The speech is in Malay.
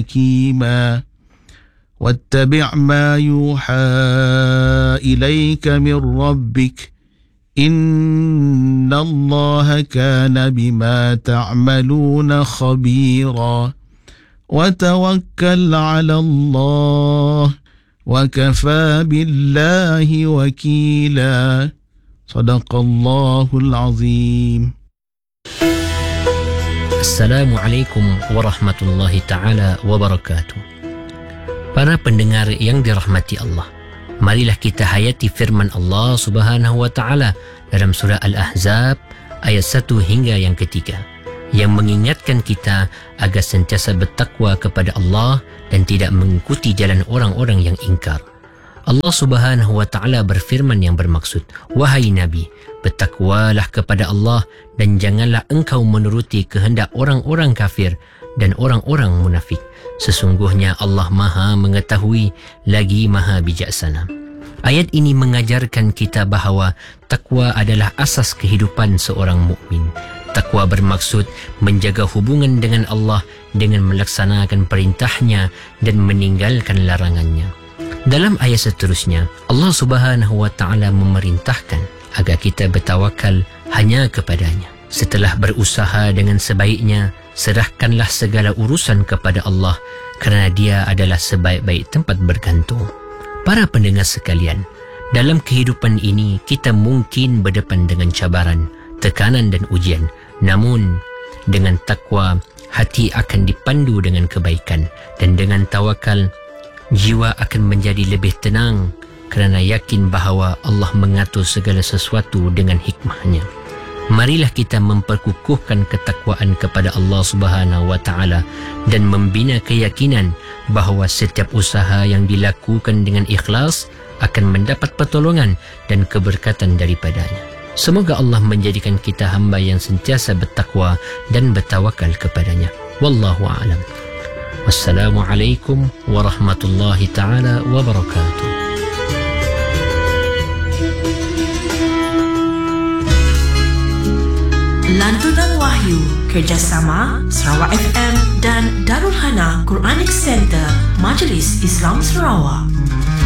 حكيما واتبع ما يوحى إليك من ربك إن الله كان بما تعملون خبيرا وتوكل على الله وكفى بالله وكيلا صدق الله العظيم. Assalamualaikum warahmatullahi ta'ala wabarakatuh. Para pendengar yang dirahmati Allah, marilah kita hayati firman Allah Subhanahu wa ta'ala dalam surah Al-Ahzab ayat 1 hingga yang ketiga, yang mengingatkan kita agar sentiasa bertakwa kepada Allah dan tidak mengikuti jalan orang-orang yang ingkar. Allah Subhanahu wa ta'ala berfirman yang bermaksud, wahai Nabi, bertakwalah kepada Allah dan janganlah engkau menuruti kehendak orang-orang kafir dan orang-orang munafik. Sesungguhnya Allah Maha mengetahui lagi Maha bijaksana. Ayat ini mengajarkan kita bahawa takwa adalah asas kehidupan seorang mukmin. Takwa bermaksud menjaga hubungan dengan Allah dengan melaksanakan perintahnya dan meninggalkan larangannya. Dalam ayat seterusnya, Allah Subhanahu wa ta'ala memerintahkan agar kita bertawakal hanya kepadanya. Setelah berusaha dengan sebaiknya, serahkanlah segala urusan kepada Allah kerana Dia adalah sebaik-baik tempat bergantung. Para pendengar sekalian, dalam kehidupan ini kita mungkin berdepan dengan cabaran, tekanan dan ujian. Namun, dengan takwa, hati akan dipandu dengan kebaikan, dan dengan tawakal, jiwa akan menjadi lebih tenang kerana yakin bahawa Allah mengatur segala sesuatu dengan hikmahnya. Marilah kita memperkukuhkan ketakwaan kepada Allah Subhanahu wa ta'ala dan membina keyakinan bahawa setiap usaha yang dilakukan dengan ikhlas akan mendapat pertolongan dan keberkatan daripadanya. Semoga Allah menjadikan kita hamba yang sentiasa bertakwa dan bertawakal kepadanya. Wallahu a'lam. Wassalamualaikum warahmatullahi ta'ala wabarakatuh. Lantunan Wahyu kerjasama Sarawak FM dan Darul Hana Quranic Center Majlis Islam Sarawak.